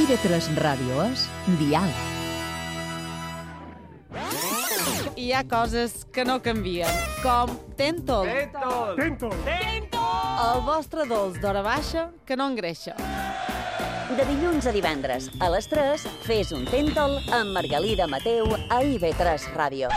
IB3 Ràdio és Diàleg. Hi ha coses que no canvien, com Tentol. Tentol! El vostre dolç d'hora baixa que no engreixa. De dilluns a divendres, a les 3, fes un Tentol amb Margalida Mateu a IB3 Ràdio.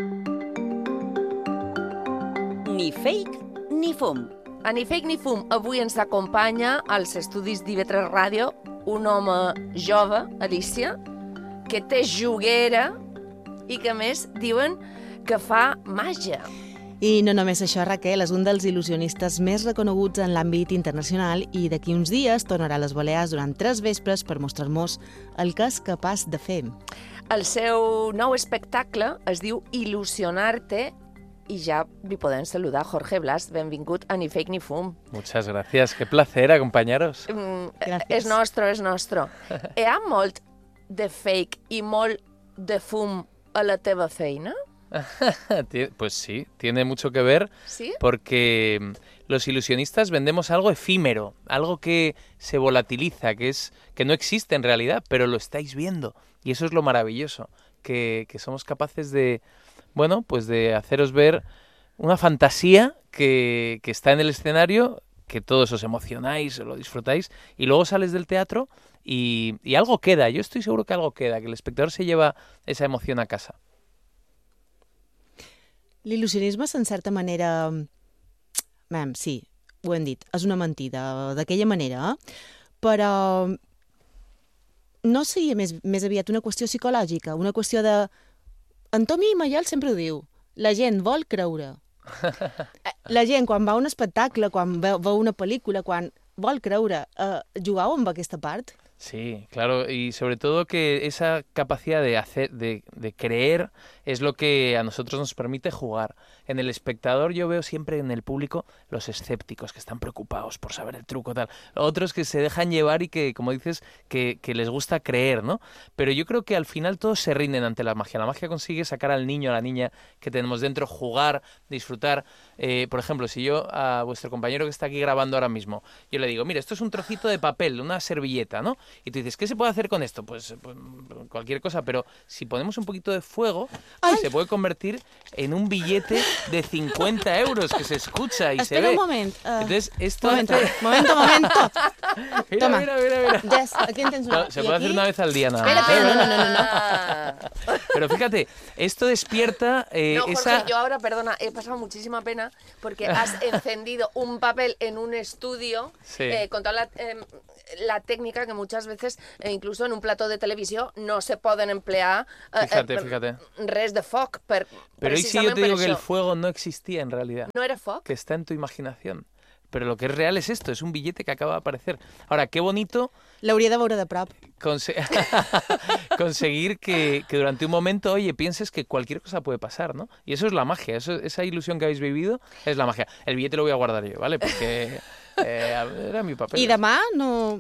Ni fake ni fum. A Ni Fake Ni Fum avui ens acompanya als estudis d'IB3 Ràdio un home jove, Alicia, que té juguera i que, a més, diuen que fa màgia. I no només això, Raquel, és un dels il·lusionistes més reconeguts en l'àmbit internacional i d'aquí uns dies tornarà a les Balears durant 3 vespres per mostrar-nos el que és capaç de fer. El seu nou espectacle es diu Il·lusionar-te y ya vi podem saludar. Jorge Blas, benvingut a Ni Fake Ni Fum. Muchas gracias, qué placer acompañaros. És nostre, és nostre. Hi ha molt de fake i molt de fum a la teva feina? Pues sí, tiene mucho que ver, ¿Sí? Porque los ilusionistas vendemos algo efímero, algo que se volatiliza, que no existe en realidad, pero lo estáis viendo. Y eso es lo maravilloso, que somos capaces de, bueno, pues de haceros ver una fantasía que está en el escenario, que todos os emocionáis, lo disfrutáis, y luego sales del teatro y algo queda. Yo estoy seguro que algo queda, que el espectador se lleva esa emoción a casa. L'il·lusionisme, en certa manera, sí, ho hem dit, és una mentida, d'aquella manera, però no seria més aviat una qüestió psicològica, una qüestió de... En Tomi Mayol sempre ho diu, la gent vol creure. La gent, quan va a un espectacle, quan veu una pel·lícula, quan vol creure, jugau amb aquesta part? Sí, claro, y sobre todo que esa capacidad de creer es lo que a nosotros nos permite jugar. En el espectador yo veo siempre en el público los escépticos que están preocupados por saber el truco, tal. Otros que se dejan llevar y que, como dices, que les gusta creer, ¿no? Pero yo creo que al final todos se rinden ante la magia. La magia consigue sacar al niño, a la niña que tenemos dentro, jugar, disfrutar. Por ejemplo, si yo a vuestro compañero que está aquí grabando ahora mismo, yo le digo, mira, esto es un trocito de papel, una servilleta, ¿no? Y tú dices, ¿qué se puede hacer con esto? Pues cualquier cosa, pero si ponemos un poquito de fuego, se puede convertir en un billete de 50 euros que se escucha y se ve. Espera un moment. Entonces, esto... Momento. Mira, Toma. mira. Jess, aquí en tens una. No, se puede hacer una vez al día nada más. Espera, no. Pero fíjate, esto despierta No, Jorge, esa... yo ahora, perdona, he pasado muchísima pena porque has encendido un papel en un estudio Sí. con toda la técnica que muchas veces, incluso en un plato de televisión, no se poden emplear Fíjate. res de foc. Pero ¿y si yo te digo que el fuego no existía en realidad? No era foc? Que está en tu imaginación. Pero lo que es real es esto, es un billete que acaba de aparecer. Ahora, qué bonito L'hauria de veure de prop. conseguir que durante un momento, oye, pienses que cualquier cosa puede pasar, ¿no? Y eso es la magia, esa ilusión que habéis vivido es la magia. El billete lo voy a guardar yo, ¿vale? Porque era mi papel. I demà no...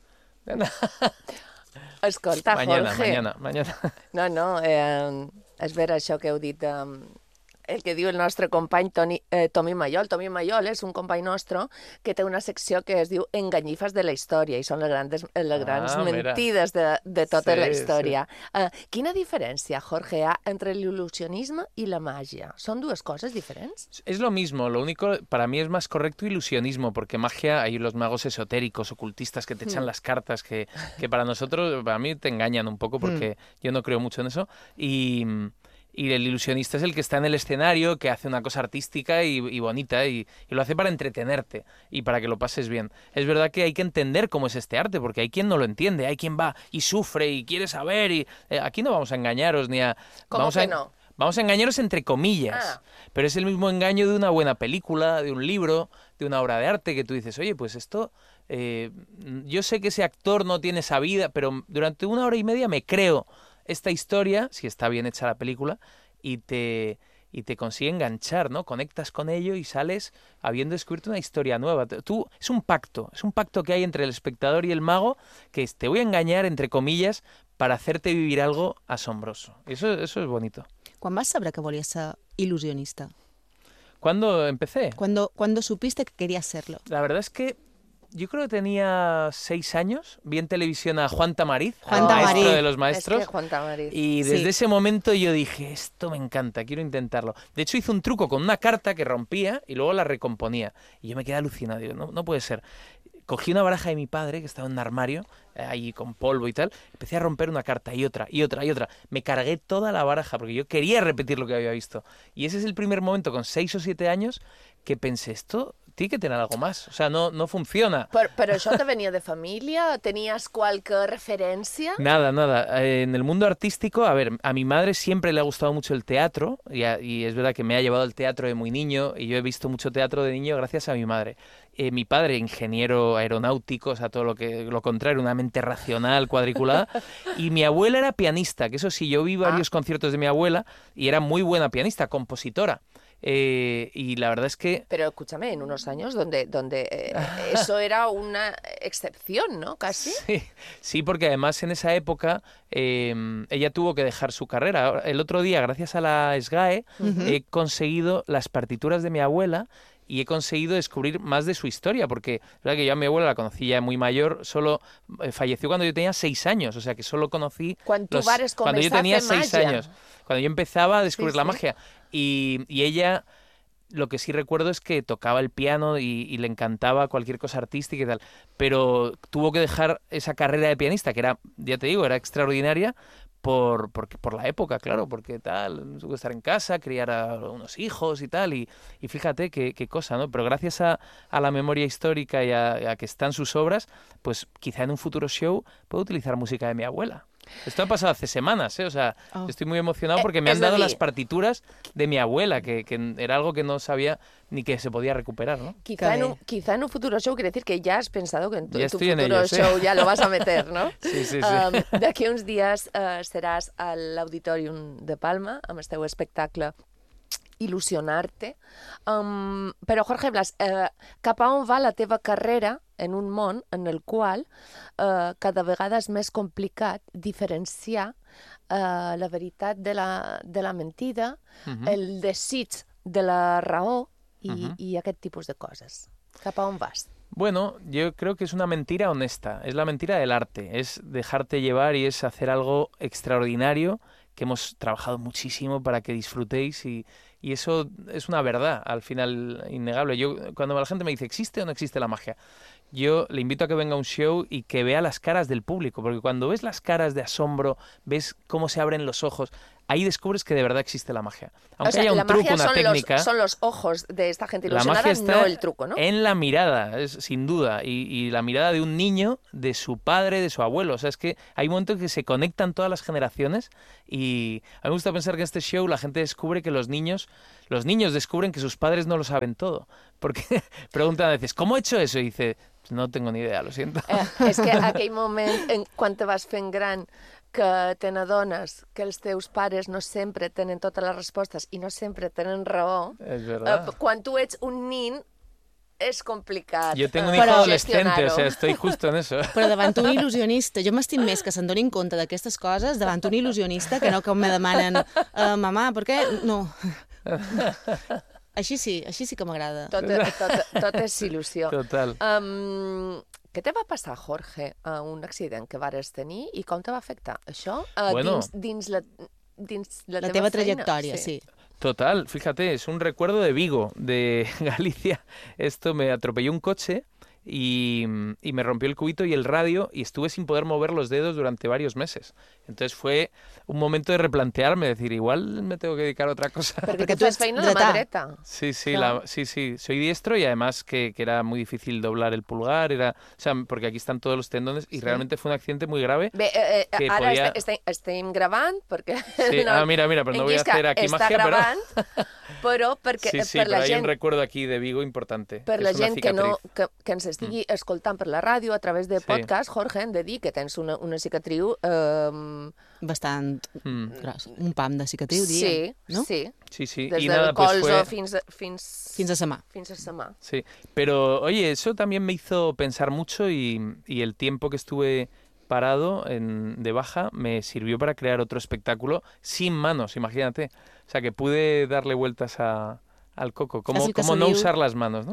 Escolta, Jorge. Mañana. No, és vera això que heu dit, el que diu el nostre company Tomi Mayol. Tomi Mayol és un company nostre que té una secció que es diu Enganyifes de la història i són les grans mentides de tota la història. Quina diferència, Jorge, hi ha entre l'il·lusionisme i la màgia? Són dues coses diferents? Es lo mismo, lo único, para mí es más correcto ilusionismo, porque magia, hay los magos esotéricos, ocultistas que te echan las cartas, que para nosotros, para mí te engañan un poco, porque yo no creo mucho en eso, y el ilusionista es el que está en el escenario, que hace una cosa artística y bonita, y lo hace para entretenerte y para que lo pases bien. Es verdad que hay que entender cómo es este arte, porque hay quien no lo entiende, hay quien va y sufre y quiere saber, y aquí no vamos a engañaros ni a... ¿Cómo que no? Vamos a engañaros entre comillas, pero es el mismo engaño de una buena película, de un libro, de una obra de arte, que tú dices, oye, pues esto, yo sé que ese actor no tiene esa vida, pero durante 1 hora y media me creo esta historia, si está bien hecha la película, y te consigue enganchar, ¿no? Conectas con ello y sales habiendo descubierto una historia nueva. Es un pacto que hay entre el espectador y el mago, que es, te voy a engañar, entre comillas, para hacerte vivir algo asombroso. Eso es bonito. Quan vas saber que volies ser il·lusionista? ¿Cuándo empecé? ¿Cuándo supiste que querías serlo? La verdad es que yo creo que tenía 6 años, vi en televisión a Juan Tamariz, Juan el maestro Tamariz. de los maestros. Es que Juan Tamariz. Y desde Sí. ese momento yo dije, esto me encanta, quiero intentarlo. De hecho, hice un truco con una carta que rompía y luego la recomponía. Y yo me quedé alucinado, digo, no puede ser. Cogí una baraja de mi padre, que estaba en un armario, ahí con polvo y tal, empecé a romper una carta y otra, y otra, y otra. Me cargué toda la baraja porque yo quería repetir lo que había visto. Y ese es el primer momento, con 6 o 7 años, que pensé, esto tiene que tener algo más. O sea, no funciona. Però això te venia de família? Tenies qualque referència? Nada. En el mundo artístico, a ver, a mi madre siempre le ha gustado mucho el teatro y es verdad que me ha llevado al teatro de muy niño y yo he visto mucho teatro de niño gracias a mi madre. Mi padre, ingeniero aeronáutico, o sea, todo lo contrario, una mente racional, cuadriculada. Y mi abuela era pianista, que eso sí, yo vi varios conciertos de mi abuela y era muy buena pianista, compositora. Y la verdad es que... Pero escúchame, en unos años donde eso era una excepción, ¿no? Casi. Sí, porque además en esa época ella tuvo que dejar su carrera. Ahora, el otro día, gracias a la SGAE, he conseguido las partituras de mi abuela y he conseguido descubrir más de su historia, porque la verdad que yo a mi abuela la conocí ya muy mayor, solo falleció cuando yo tenía 6 años, o sea que solo conocí Cuando yo tenía 6 magia. años, cuando yo empezaba a descubrir Sí, la sí. magia. Y ella, lo que sí recuerdo es que tocaba el piano y le encantaba cualquier cosa artística y tal, pero tuvo que dejar esa carrera de pianista, que era, ya te digo, era extraordinaria, por la época, claro, porque tal, tuvo que estar en casa, criar a unos hijos y tal, y fíjate qué cosa, ¿no? Pero gracias a la memoria histórica y a que están sus obras, pues quizá en un futuro show puedo utilizar música de mi abuela. Esto ha pasado hace semanas, ¿eh? O sea, estoy muy emocionado porque me han es dado decir, las partituras de mi abuela, que era algo que no sabía ni que se podía recuperar, ¿no? Quizá Qué quizá en un futuro show quiere decir que ya has pensado que en tu Ya estoy en futuro ello, sí. show ya lo vas a meter, ¿no? Sí. D'aquí uns dies seràs a l'Auditorium de Palma amb el teu espectacle Il·lusionar-te. Però, Jorge Blas, cap a on va la teva carrera en un món en el qual cada vegada és més complicat diferenciar la veritat de la mentida, el desig de la raó i aquest tipus de coses. Cap a on vas? Bueno, yo creo que es una mentira honesta, es la mentira del arte, es dejarte llevar y es hacer algo extraordinario que hemos trabajado muchísimo para que disfrutéis y eso es una verdad, al final, innegable. Yo, cuando la gente me dice, ¿existe o no existe la magia? Yo le invito a que venga a un show y que vea las caras del público, porque cuando ves las caras de asombro, ves cómo se abren los ojos, ahí descubres que de verdad existe la magia. Aunque O sea, haya un la truco, magia una técnica... son los ojos de esta gente La ilusionada, magia está no el truco, ¿no? en la mirada, sin duda, y la mirada de un niño, de su padre, de su abuelo. O sea, es que hay momentos en que se conectan todas las generaciones y a mí me gusta pensar que en este show la gente descubre que los niños descubren que sus padres no lo saben todo. Porque preguntan a veces, ¿cómo he hecho eso? Y dice, no tengo ni idea, lo siento. És que aquell moment, quan te vas fent gran, que te n'adones que els teus pares no sempre tenen totes les respostes i no sempre tenen raó, Es verdad. quan tu ets un nin és complicat Yo tengo un hijo adolescente, gestionar-ho. o sea, estoy justo en eso. Però davant un il·lusionista, jo m'estim més que se'n donin compte d'aquestes coses davant un il·lusionista que no que me demanen mamà, per què? No. Així sí que m'agrada. Tot és il·lusió. Total. Què te va passar, Jorge, a un accident que vares tenir i com te va afectar això Bueno. dins la La feina? teva trajectòria, sí. Total, fíjate, es un recuerdo de Vigo, de Galicia. Esto me atropelló un coche y me rompió el cubito y el radio y estuve sin poder mover los dedos durante varios meses. Entonces fue un momento de replantearme, decir, igual me tengo que dedicar a otra cosa. Perquè tu tu ets fas feina de mà dretà. dreta. Sí, Claro. sí, soy diestro y además que era muy difícil doblar el pulgar, o sea, porque aquí están todos los tendones y realmente fue un accidente muy grave. Bé, que ara podia- estem gravant, perquè... Sí, mira, pero no voy a hacer aquí està magia, pero... gravant, però perquè Sí, per pero la hay un gent, recuerdo aquí de Vigo importante. per que la es una gent que, no, cicatriz. que ens estigui escoltant per la ràdio a través de Sí. podcast, Jorge, hem de dir que tens una cicatriu... Bastant gros. Un pam de cicatriu, sí, diríem, no? sí, Sí, des y del nada, pues colze fue... Fins a sa mà. fins a sa mà. Sí, pero oye, eso también me hizo pensar mucho y el tiempo que estuve parado de baja me sirvió para crear otro espectáculo sin manos, imagínate. O sea, que pude darle vueltas al coco. És el que ¿Cómo se no diu- usar las manos, no?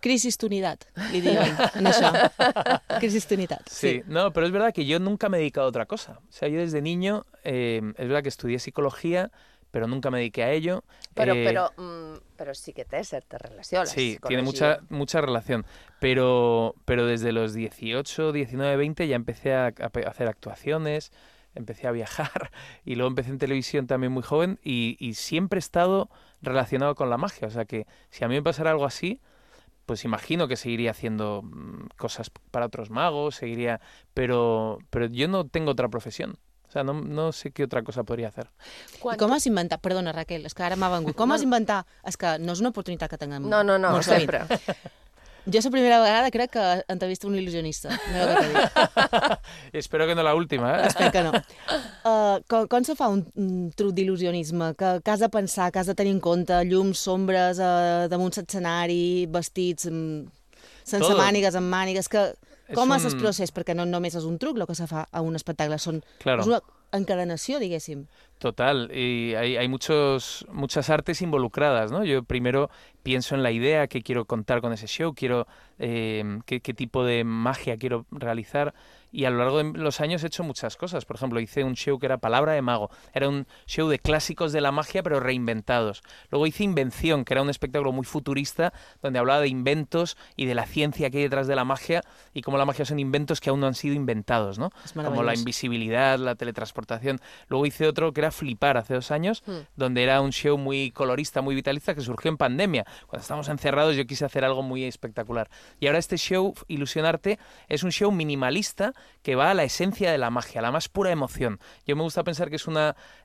Crisistonitat, li diuen, en això. Crisistonitat, sí. Sí, no, pero es verdad que yo nunca me he dedicado a otra cosa. O sea, yo desde niño, es verdad que estudié psicología, pero nunca me dediqué a ello. Pero sí que té certa relació, la Sí, psicologia. tiene mucha relación. Pero desde los 18, 19, 20 ya empecé a hacer actuaciones, empecé a viajar y luego empecé en televisión también muy joven y siempre he estado relacionado con la magia. O sea que si a mí me pasara algo así, pues imagino que seguiría haciendo cosas para otros magos, pero yo no tengo otra profesión. O sea, no sé qué otra cosa podría hacer. I com has inventat... Perdona, Raquel, és que ara m'ha vengut. Com has inventat... És que no és una oportunitat que tinguem No, molt sovint. sempre. Jo és la primera vegada, crec, que entrevisto un il·lusionista. Mira el que t'he dit. Espero que no la última, ¿eh? Espero que no. Com se fa un truc d'il·lusionisme? Que has de pensar, que has de tenir en compte llums, sombres, damunt l'escenari, vestits, sense Todo. mànigues, amb mànigues... Com és el un- procés? Perquè no només és un truc el que se fa a un espectacle, Claro. és una encadenació, diguéssim. Total, y hay muchas artes involucradas, ¿no? Yo primero pienso en la idea que quiero contar con ese show, qué tipo de magia quiero realizar, y a lo largo de los años he hecho muchas cosas. Por ejemplo, hice un show que era Palabra de Mago, era un show de clásicos de la magia pero reinventados. Luego hice Invención, que era un espectáculo muy futurista donde hablaba de inventos y de la ciencia que hay detrás de la magia y cómo la magia son inventos que aún no han sido inventados, ¿no? Es Como la maravilloso. invisibilidad, la teletransportación. Luego hice otro que era Flipar hace 2 años, donde era un show muy colorista, muy vitalista, que surgió en pandemia. Cuando estábamos encerrados yo quise hacer algo muy espectacular. Y ahora este show, Ilusionarte, es un show minimalista que va a la esencia de la magia, la más pura emoción. Yo me gusta pensar que es un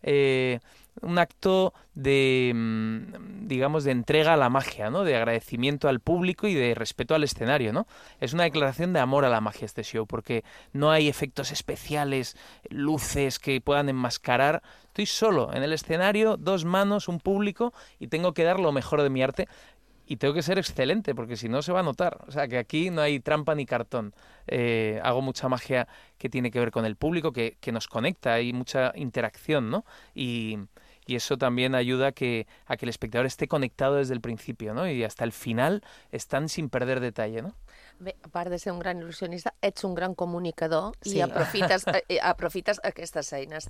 acto de, digamos, de entrega a la magia, ¿no? De agradecimiento al público y de respeto al escenario, ¿no? Es una declaración de amor a la magia este show, porque no hay efectos especiales, luces que puedan enmascarar. Estoy solo en el escenario, 2 manos, un público, y tengo que dar lo mejor de mi arte. Y tengo que ser excelente, porque si no se va a notar. O sea, que aquí no hay trampa ni cartón. Hago mucha magia que tiene que ver con el público, que nos conecta, hay mucha interacción, ¿no? Y eso también ayuda a que el espectador esté conectado desde el principio, ¿no? Y hasta el final están sin perder detalle, ¿no? Bé, a part de ser un gran il·lusionista, ets un gran comunicador Sí. i aprofites aquestes eines.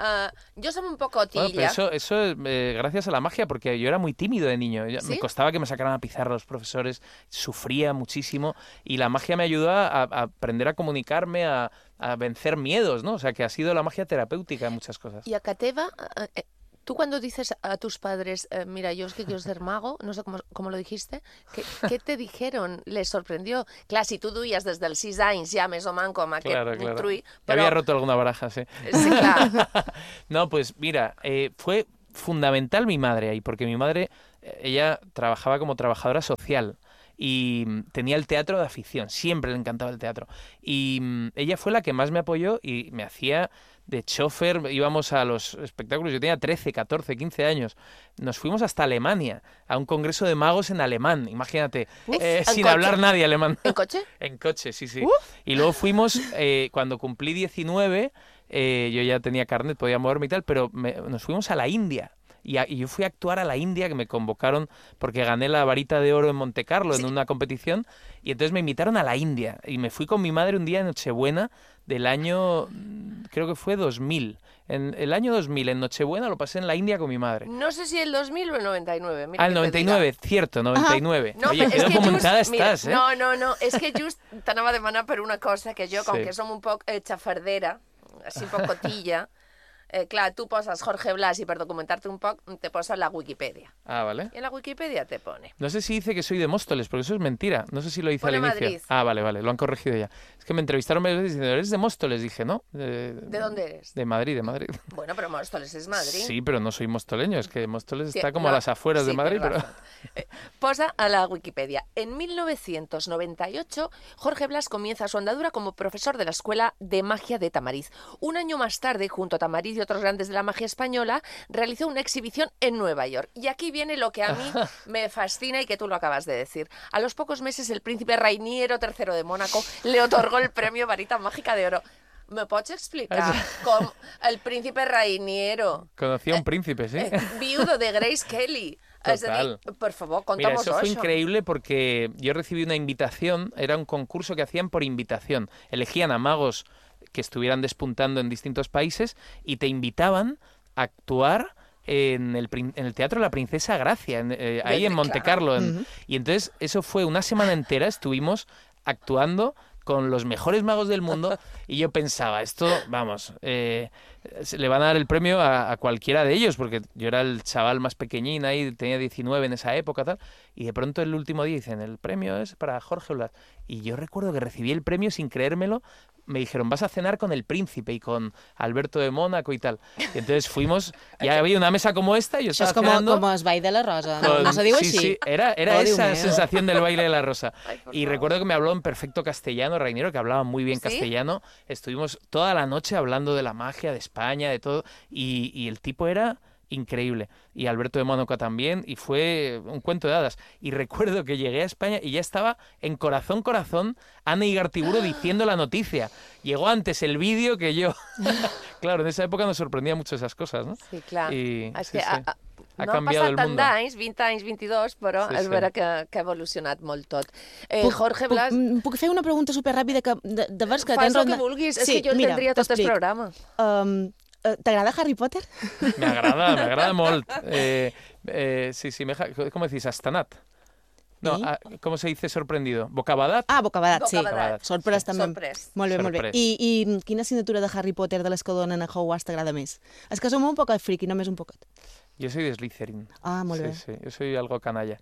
Jo som un poc Bueno, cotilla. pero eso es gracias a la magia, porque yo era muy tímido de niño. ¿Sí? Me costaba que me sacaran a pizarra los profesores, sufría muchísimo y la magia me ayudó a aprender a comunicarme, a vencer miedos, ¿no? O sea, que ha sido la magia terapéutica en muchas cosas. Y a Cateva, tú cuando dices a tus padres, mira, yo es que quiero ser mago, no sé cómo lo dijiste, ¿qué te dijeron? ¿Les sorprendió? Clar, si tu duies des dels 6 anys ja més o menys com aquest Claro. trull, Ya había roto alguna baraja, sí. Sí, clar. No, pues mira, fue fundamental mi madre ahí, porque mi madre, ella trabajaba como trabajadora social y tenía el teatro de afición, siempre le encantaba el teatro. Y ella fue la que más me apoyó y me hacía de chofer, íbamos a los espectáculos, yo tenía 13, 14, 15 años, nos fuimos hasta Alemania, a un congreso de magos en alemán, imagínate, ¿en sin coche? hablar nadie alemán. ¿En coche? En coche, sí. Y luego fuimos, cuando cumplí 19, yo ya tenía carnet, podía moverme y tal, pero nos fuimos a la India. Y yo fui a actuar a la India, que me convocaron porque gané la varita de oro en Montecarlo en una competición, y entonces me invitaron a la India. Y me fui con mi madre un día de Nochebuena del año, creo que fue 2000. En el año 2000, en Nochebuena, lo pasé en la India con mi madre. No sé si el 2000 o el 99. Mira El que te 99, diga. cierto, 99. No, Oye, és qué que documentada just, mira, estás, ¿eh? No, és que just t'anava a demanar per una cosa que jo, com Sí. que som un poc xafardera, així un poc cotilla, clar, tu poses Jorge Blas y per documentarte un poc te posa la Wikipedia. Ah, vale. Y en la Wikipedia te pone. No sé si dice que soy de Móstoles, porque eso es mentira. No sé si lo hice Pone al inicio. Madrid. Ah, vale, lo han corregido ya. Es que me entrevistaron varias veces diciendo, ¿eres de Móstoles? Dije, no. ¿De dónde eres? De Madrid. Bueno, pero Móstoles es Madrid. Sí, pero no soy mostoleño, es que Móstoles está Sí, como a no, las afueras de sí, Madrid, tienes pero... razón. Posa a la Wikipedia. En 1998, Jorge Blas comienza su andadura como profesor de la Escuela de Magia de Tamariz. Un año más tarde, junto a Tamariz y otros grandes de la magia española, realizó una exhibición en Nueva York. Y aquí viene lo que a mí me fascina y que tú lo acabas de decir. A los pocos meses, el príncipe Rainiero III de Mónaco le otorgó el premio Varita Mágica de Oro. ¿Me pots explicar com el príncipe Rainiero, Conocía a un príncipe, sí. viudo de Grace Kelly, És a dir, por favor, Mira, contamos eso fue això. increíble porque yo recibí una invitación, era un concurso que hacían por invitación. Elegían a magos que estuvieran despuntando en distintos países y te invitaban a actuar en el Teatro de la Princesa Gracia, ahí en Montecarlo. Y entonces eso fue una semana entera, estuvimos actuando con los mejores magos del mundo y yo pensaba, esto, vamos, le van a dar el premio a cualquiera de ellos, porque yo era el chaval más pequeñín ahí, tenía 19 en esa época, tal, y de pronto el último día dicen, el premio es para Jorge Blas. Y yo recuerdo que recibí el premio sin creérmelo, me dijeron, vas a cenar con el príncipe y con Alberto de Mónaco y tal. Y entonces fuimos, ya había una mesa como esta y yo Això és estaba cenando... com el ball de la rosa, con- no se diu sí, així? Sí, era Oh, Dios esa mío. sensación del baile de la rosa. Ay, por Y favor. recuerdo que me habló en perfecto castellano, Rainiero, que hablaba muy bien ¿Sí? castellano. Estuvimos toda la noche hablando de la magia, de España, de todo. Y el tipo era increíble. Y Alberto de Mónaco también. Y fue un cuento de hadas. Y recuerdo que llegué a España y ya estaba en Corazón, Ana Igartiburu diciendo la noticia. Llegó antes el vídeo que yo. Claro, en esa época nos sorprendía mucho esas cosas, ¿no? Sí, clar. I, És sí, que sí. Ha no han canviat passat el tant mundo. d'anys, 20 anys, 22, però Sí, és sí. vera que ha evolucionat molt tot. Jorge Blas, Puc fer una pregunta superràpida que de veres que fas tens el que vulguis, és que jo entendria tot el t'explic. programa. T'agrada Harry Potter? Me agrada molt. Sí, ¿cómo decís? Astanat. No, ¿Y? ¿cómo se dice sorprendido? ¿Bocabadat? Ah, bocabadat, sí. Bocabadat. Sorprès, Sí. també. Sorprès. Molt bé, molt bé. Sorprès. I quina assignatura de Harry Potter de les que donen a Hogwarts t'agrada més? És que som un poc friki, només un poquet. Yo soy de Slytherin. Ah, molt Sí, bé. sí, yo soy algo canalla.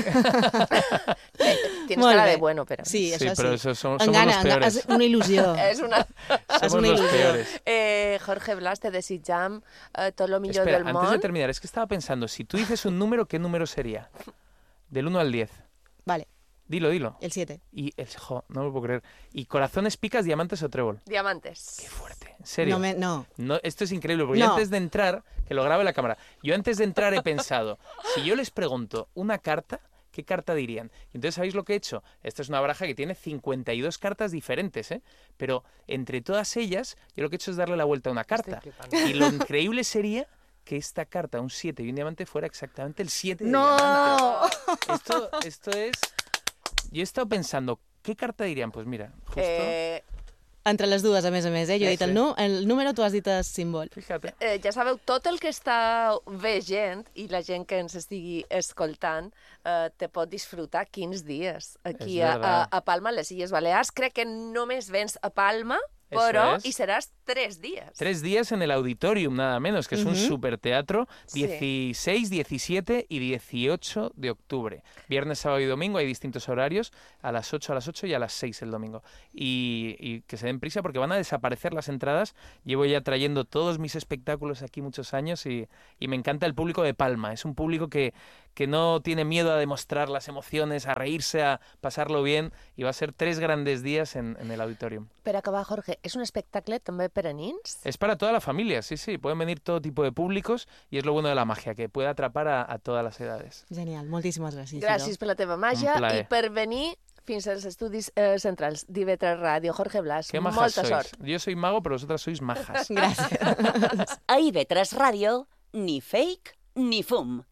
Tienes Molt cara bé. de bueno, però... Sí, Sí, això pero sí. eso somos Engana, los peores. és una il·lusió. És una... és Somos una los il·lusió. peores. Jorge Blas, te desitjam tot lo millor Espera, del antes de món. terminar, es que estaba pensando, si tú dices un número, ¿qué número sería? Del 1 al 10. Vale, Dilo. el 7. Y no me lo puedo creer. ¿Y corazones, picas, diamantes o trébol? Diamantes. Qué fuerte. ¿En serio? No. No, esto es increíble, porque yo No. antes de entrar, que lo grabe la cámara, yo antes de entrar he pensado, si yo les pregunto una carta, ¿qué carta dirían? Y entonces, ¿sabéis lo que he hecho? Esta es una baraja que tiene 52 cartas diferentes, ¿eh? Pero entre todas ellas, yo lo que he hecho es darle la vuelta a una carta. Y lo increíble sería que esta carta, un 7 y un diamante, fuera exactamente el 7 de No! diamante. Esto es... Yo he estado pensando, ¿qué carta dirían? Pues mira, justo... Entre les dues, a més, Jo he Sí, dit el número, tu has dit el símbol. Fíjate. Ja sabeu, tot el que està veient i la gent que ens estigui escoltant te pot disfrutar 15 dies aquí És verdad. a Palma, a les Illes Balears. Crec que només vens a Palma, Eso però es. hi seràs 3 dies. 3 días en el Auditorium, nada menos, que es un superteatro, Sí. 16, 17 y 18 de octubre. Viernes, sábado y domingo hay distintos horarios, a las 8 y a las 6 el domingo. Y que se den prisa porque van a desaparecer las entradas. Llevo ya trayendo todos mis espectáculos aquí muchos años y me encanta el público de Palma. Es un público que no tiene miedo a demostrar las emociones, a reírse, a pasarlo bien, y va a ser 3 grandes días en el Auditorium. Per acabar, Jorge, és un espectacle també per a nins? Es para toda la familia, sí, pueden venir todo tipo de públicos y es lo bueno de la magia, que puede atrapar a todas las edades. Genial, moltíssimes gràcies. Gràcies per la teva màgia Un plaer. i per venir fins als estudis centrals d'IV3 Ràdio. Jorge Blas, Qué majas molta sois. sort. Yo soy mago, pero vosotras sois majas. Gràcies. A IB3 Ràdio, ni fake ni fum.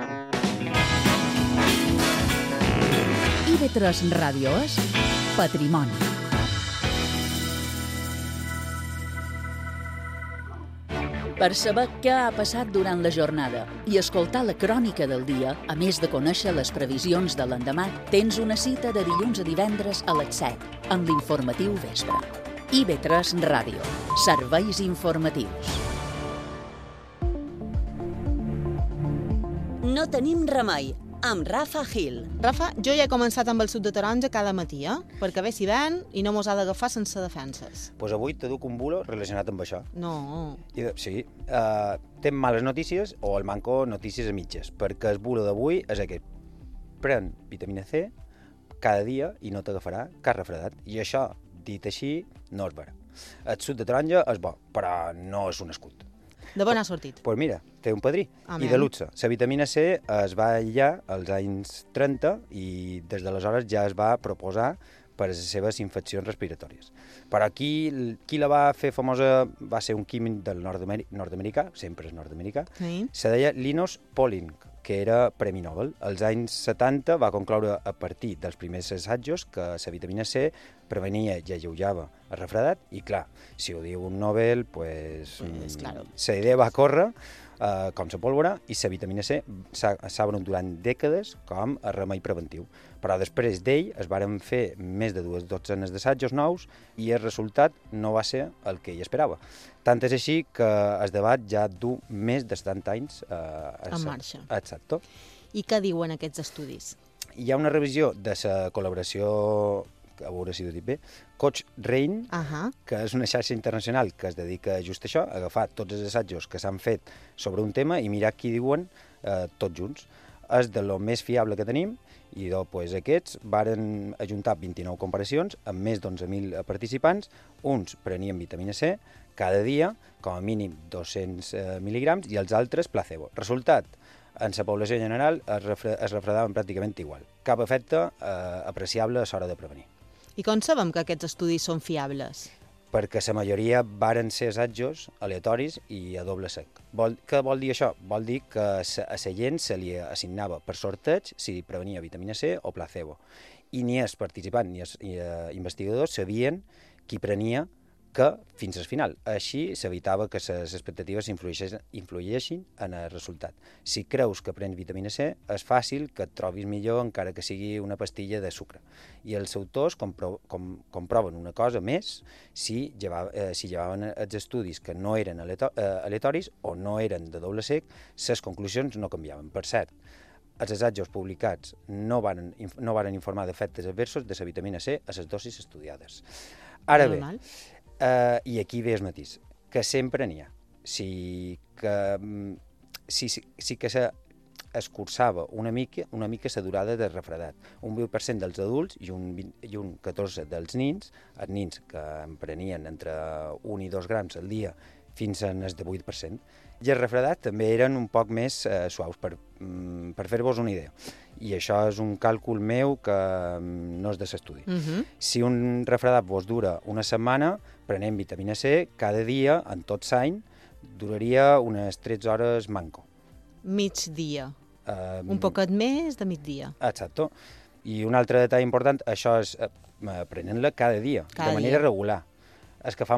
IB3 Ràdio és Patrimoni. Per saber què ha passat durant la jornada i escoltar la crònica del dia, a més de conèixer les previsions de l'endemà, tens una cita de dilluns a divendres a les 7 amb l'informatiu Vespre. IB3 Ràdio. Serveis informatius. No tenim remei, amb Rafa Gil. Rafa, jo ja he començat amb el suc de taronja cada matí, perquè ve si ven i no mos ha d'agafar sense defenses. Pues avui te duc un bulo relacionat amb això. No. Sí, tem males notícies o el manco notícies a mitges, perquè el bulo d'avui és aquest. Pren vitamina C cada dia i no t'agafarà cap refredat. I això, dit així, no és vera. El suc de taronja és bo, però no és un escut. De bon ha sortit. Pues mira, té un padrí, Amén. i de luxe. La vitamina C es va aïllar als anys 30 i des d'aleshores ja es va proposar per a les seves infeccions respiratòries. Però qui la va fer famosa va ser un químic del nord-americà, sempre és nord-americà, Sí. se deia Linus Pauling, que era Premi Nobel. Als anys 70 va concloure a partir dels primers assajos que la vitamina C prevenia i alleujava el refredat, i clar, si ho diu un Nobel, pues, claro. la idea va córrer com la pólvora, i la vitamina C s'ha venut durant dècades com a remei preventiu. Però després d'ell es varen fer més de 2 dotzenes d'assajos nous i el resultat no va ser el que ell esperava. Tant és així que el debat ja du més de 70 anys en marxa. Exacte. I què diuen aquests estudis? Hi ha una revisió de la col·laboració, a veure si ho dic bé, Cochrane, que és una xarxa internacional que es dedica a just això, a agafar tots els assajos que s'han fet sobre un tema i mirar qui diuen tots junts. És de lo més fiable que tenim, i doncs, aquests varen ajuntar 29 comparacions amb més d'11.000 participants. Uns prenien vitamina C cada dia, com a mínim 200 mil·lígrams, i els altres placebo. Resultat, en la població general es refredaven pràcticament igual. Cap efecte apreciable a l'hora de prevenir. I com sabem que aquests estudis són fiables? Perquè la majoria varen ser assajos aleatoris i a doble sec. Què vol dir això? Vol dir que a la gent se li assignava per sorteig si prevenia vitamina C o placebo. I ni els participants ni els investigadors sabien qui prenia que fins al final. Així s'evitava que les expectatives influïssin en el resultat. Si creus que prens vitamina C, és fàcil que et trobis millor encara que sigui una pastilla de sucre. I els autors comproven una cosa més si llevaven els estudis que no eren aleatoris o no eren de doble sec, les conclusions no canviaven. Per cert, els assajos publicats no varen informar d'efectes adversos de la vitamina C a les dosis estudiades. Ara bé, i aquí ve el matís, que sempre n'hi ha. Sí que s'escurçava una mica la durada de refredat. Un 20% dels adults i un 14% dels nins, els nins que en prenien entre 1 i 2 grams al dia fins al 8%. I el refredat també eren un poc més suaus, per fer-vos una idea. I això és un càlcul meu que no és de l'estudi. Si un refredat vos dura una setmana, prenem vitamina C cada dia, en tot l'any, duraria unes 13 hores manco. Migdia. Un poquet més de migdia. Exacte. I un altre detall important, això és prenent-la cada dia, de manera regular. És que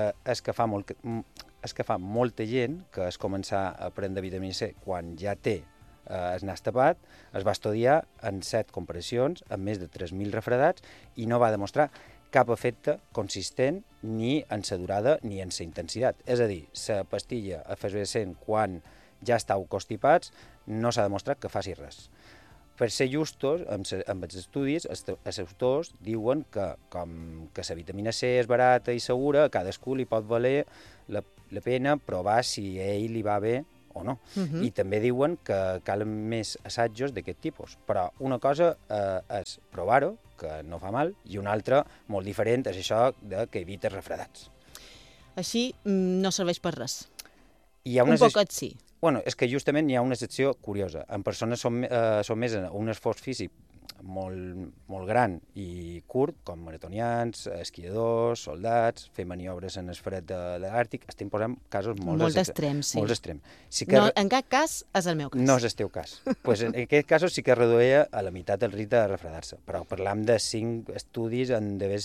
fa molta gent que es començar a prendre vitamina C quan ja té el nas tapat, es va estudiar en 7 comparacions amb més de 3.000 refredats i no va demostrar cap efecte consistent ni en la durada ni en la intensitat. És a dir, la pastilla efervescent quan ja estàu constipats no s'ha demostrat que faci res. Per ser justos, amb els estudis, els autors diuen que com que la vitamina C és barata i segura, a cadascú li pot valer la pena provar si a ell li va bé o no. I també diuen que calen més assajos d'aquest tipus. Però una cosa és provar-ho, que no fa mal, i una altra, molt diferent, és això que evita refredats. Així no serveix per res. Un poquet sí. Bueno, és que justament hi ha una excepció curiosa. En persones sotmeses a un esforç físic molt gran i curt, com maratonians, esquiadors, soldats, fer maniobres en el fred de l'Àrtic, estem posant casos molt extrems. Molt extrems. No, en cap cas és el meu cas. No és el teu cas. Pues en aquest cas sí que reduïa a la meitat el risc de refredar-se, però parlam de 5 estudis en d'haver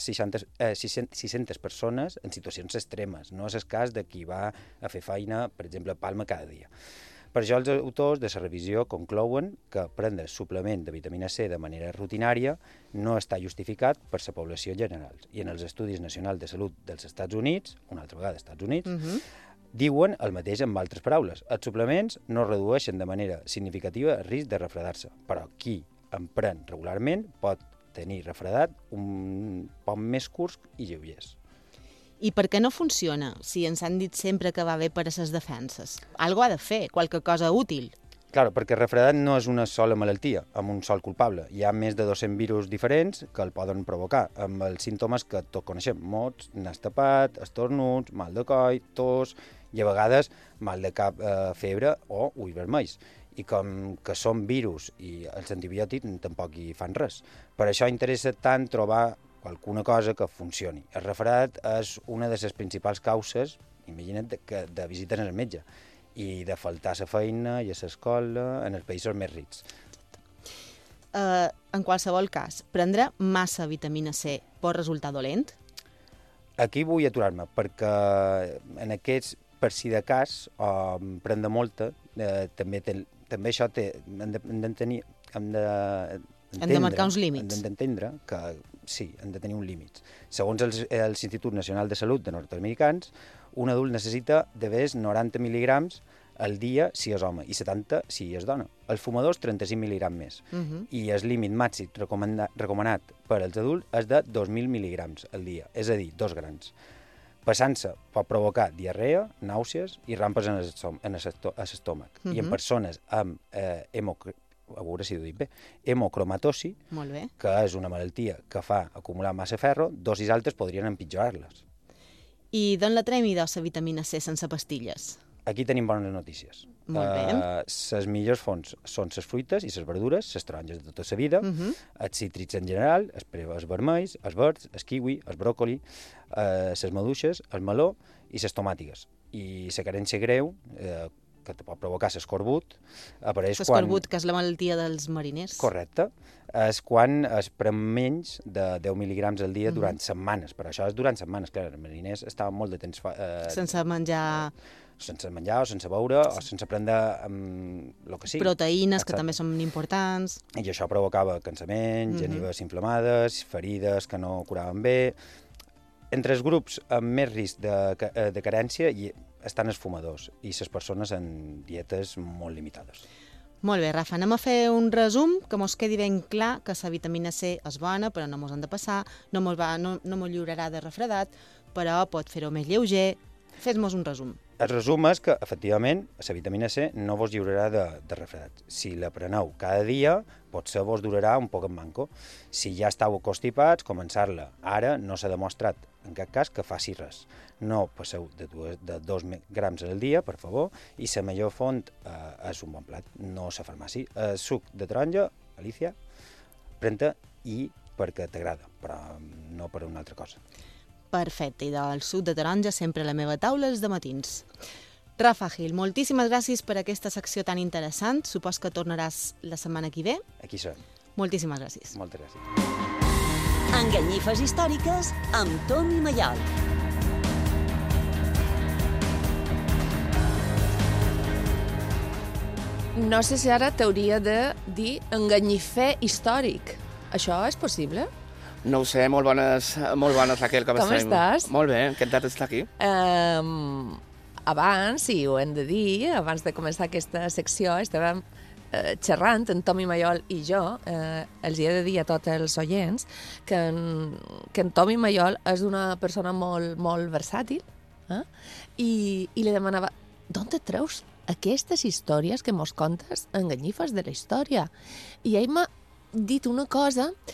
600 persones en situacions extremes. No és el cas de qui va a fer feina, per exemple, a Palma cada dia. Per això els autors de la revisió conclouen que prendre suplement de vitamina C de manera rutinària no està justificat per la població en general. I en els Estudis Nacionals de Salut dels Estats Units, una altra vegada Estats Units, diuen el mateix amb altres paraules. Els suplements no redueixen de manera significativa el risc de refredar-se, però qui en pren regularment pot tenir refredat un poc més curts i lleugers. I per què no funciona, si ens han dit sempre que va bé per a les defenses? Algo ha de fer, qualque cosa útil. Clar, perquè el refredat no és una sola malaltia, amb un sol culpable. Hi ha més de 200 virus diferents que el poden provocar, amb els símptomes que tots coneixem: mots, nas tapat, estornuts, mal de coll, tos i a vegades mal de cap, febre o ulls vermells. I com que són virus i els antibiòtics tampoc hi fan res. Per això interessa tant trobar alguna cosa que funcioni. El refredat és una de les principals causes, imagina't, de visites al metge. i de faltar a la feina i a l'escola en els països més rics. En qualsevol cas, prendre massa vitamina C pot resultar dolent? Aquí vull aturar-me, perquè en aquests, per si de cas, prendre molta, també això hem de marcar uns límits. Hem d'entendre que sí, hem de tenir un límit. Segons l'Institut Nacional de Salut de nord-americans, un adult necessita de més 90 mil·ligrams al dia si és home i 70 si és dona. Els fumadors, 35 mil·ligrams més. I el límit màxim recomanat per als adults és de 2.000 mil·ligrams al dia, és a dir, 2 grans. Passant-se pot provocar diarrea, nàusees i rampes en l'estómac. I en persones amb a veure si ho dic bé, hemocromatosi, que és una malaltia que fa acumular massa ferro, dosis altes podrien empitjorar-les. I d'on la traiem de la vitamina C sense pastilles? Aquí tenim bones notícies. Molt bé. Les millors fonts són les fruites i les verdures, les taronges de tota la vida, els cítrics en general, els vermells, els verds, el kiwi, el bròcoli, les maduixes, el meló i les tomàtiques. I la carència greu, que te pot provocar l'escorbut, apareix quan... L'escorbut, que és la malaltia dels mariners. Correcte. És quan es pren menys de 10 mil·ligrams al dia durant setmanes. Per això és durant setmanes. Clar, els mariners estaven molt de temps... Sense menjar... Sense menjar o sense beure o sense prendre el que sigui. Proteïnes, que també són importants. I això provocava cansament, genives inflamades, ferides que no curaven bé. Entre els grups amb més risc de carència estan els fumadors i les persones en dietes molt limitades. Molt bé, Rafa, anem a fer un resum que mos quedi ben clar que la vitamina C és bona, però no mos han de passar, no mos lliurarà de refredat, però pot fer-ho més lleuger. Fes-mos un resum. El resum és que, efectivament, la vitamina C no vos lliurarà de refredat. Si la preneu cada dia, potser vos durarà un poc en manco. Si ja estàu constipats, començar-la. Ara no s'ha demostrat, en cap cas, que faci res. No passeu de 2 grams al dia, per favor, i la millor font és un bon plat, no la farmàcia. El suc de taronja, Alicia, pren-te i perquè t'agrada, però no per una altra cosa. Perfecte, i del suc de taronja sempre a la meva taula els dematins. Rafa Gil, moltíssimes gràcies per aquesta secció tan interessant. Supos que tornaràs la setmana que ve. Aquí serem. Moltíssimes gràcies. Moltes gràcies. Enganyifes històriques amb Tomi Maiol. No sé si ara t'hauria de dir enganyifer històric. Això és possible? No ho sé, molt bones, Raquel, com estàs? Molt bé, encantat d'estar aquí. Abans, i ho hem de dir, abans de començar aquesta secció, estàvem xerrant, en Tomi Maiol i jo, els he de dir a tots els oients que en Tomi Maiol és una persona molt, molt versàtil, i li demanava, d'on te treus aquestes històries que mos contes enganyifes de la història? I ell m'ha dit una cosa